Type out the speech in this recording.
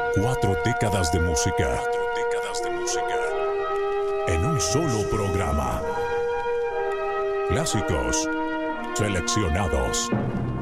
Cuatro décadas de música. En un solo programa. Clásicos seleccionados.